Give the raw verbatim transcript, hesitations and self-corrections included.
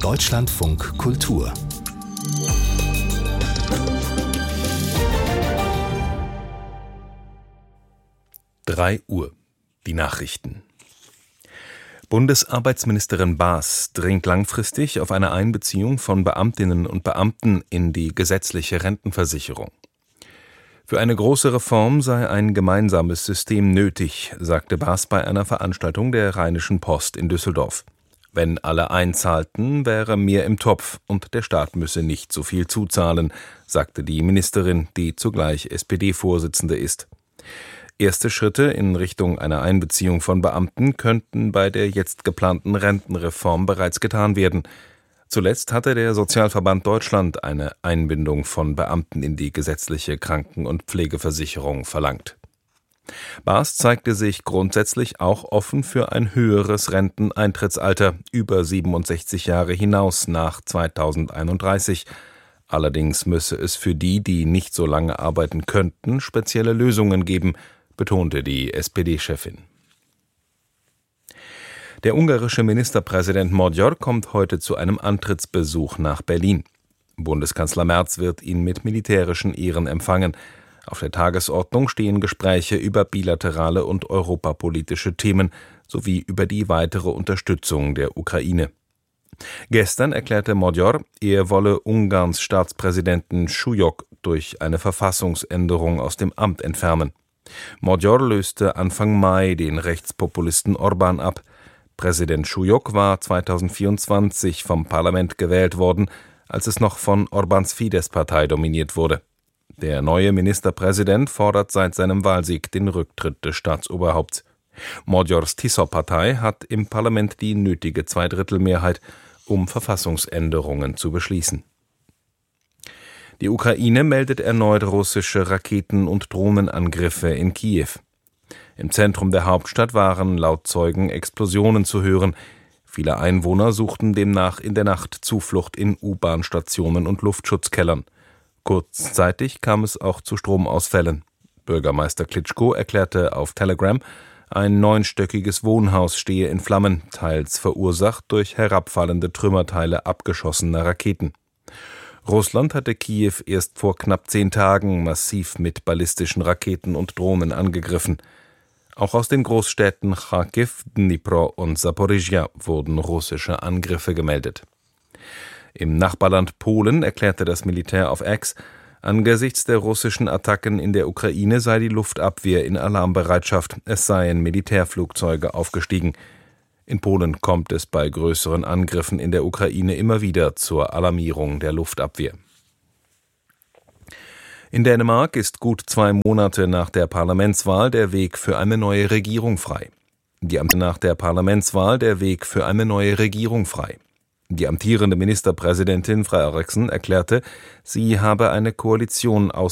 Deutschlandfunk Kultur drei Uhr. Die Nachrichten. Bundesarbeitsministerin Baas dringt langfristig auf eine Einbeziehung von Beamtinnen und Beamten in die gesetzliche Rentenversicherung. Für eine große Reform sei ein gemeinsames System nötig, sagte Baas bei einer Veranstaltung der Rheinischen Post in Düsseldorf. Wenn alle einzahlten, wäre mehr im Topf und der Staat müsse nicht so viel zuzahlen, sagte die Ministerin, die zugleich S P D-Vorsitzende ist. Erste Schritte in Richtung einer Einbeziehung von Beamten könnten bei der jetzt geplanten Rentenreform bereits getan werden. Zuletzt hatte der Sozialverband Deutschland eine Einbindung von Beamten in die gesetzliche Kranken- und Pflegeversicherung verlangt. Baas zeigte sich grundsätzlich auch offen für ein höheres Renteneintrittsalter über siebenundsechzig Jahre hinaus nach zweitausendeinunddreißig. Allerdings müsse es für die, die nicht so lange arbeiten könnten, spezielle Lösungen geben, betonte die S P D-Chefin. Der ungarische Ministerpräsident Magyar kommt heute zu einem Antrittsbesuch nach Berlin. Bundeskanzler Merz wird ihn mit militärischen Ehren empfangen. Auf der Tagesordnung stehen Gespräche über bilaterale und europapolitische Themen sowie über die weitere Unterstützung der Ukraine. Gestern erklärte Magyar, er wolle Ungarns Staatspräsidenten Schujok durch eine Verfassungsänderung aus dem Amt entfernen. Magyar löste Anfang Mai den Rechtspopulisten Orbán ab. Präsident Schujok war zweitausendvierundzwanzig vom Parlament gewählt worden, als es noch von Orbáns Fidesz-Partei dominiert wurde. Der neue Ministerpräsident fordert seit seinem Wahlsieg den Rücktritt des Staatsoberhaupts. Magyars Tisza-Partei hat im Parlament die nötige Zweidrittelmehrheit, um Verfassungsänderungen zu beschließen. Die Ukraine meldet erneut russische Raketen- und Drohnenangriffe in Kiew. Im Zentrum der Hauptstadt waren laut Zeugen Explosionen zu hören. Viele Einwohner suchten demnach in der Nacht Zuflucht in U-Bahn-Stationen und Luftschutzkellern. Kurzzeitig kam es auch zu Stromausfällen. Bürgermeister Klitschko erklärte auf Telegram, ein neunstöckiges Wohnhaus stehe in Flammen, teils verursacht durch herabfallende Trümmerteile abgeschossener Raketen. Russland hatte Kiew erst vor knapp zehn Tagen massiv mit ballistischen Raketen und Drohnen angegriffen. Auch aus den Großstädten Charkiw, Dnipro und Saporischschja wurden russische Angriffe gemeldet. Im Nachbarland Polen erklärte das Militär auf X, angesichts der russischen Attacken in der Ukraine sei die Luftabwehr in Alarmbereitschaft, es seien Militärflugzeuge aufgestiegen. In Polen kommt es bei größeren Angriffen in der Ukraine immer wieder zur Alarmierung der Luftabwehr. In Dänemark ist gut zwei Monate nach der Parlamentswahl der Weg für eine neue Regierung frei. Die Am- nach der Parlamentswahl der Weg für eine neue Regierung frei. Die amtierende Ministerpräsidentin Frederiksen erklärte, sie habe eine Koalition aus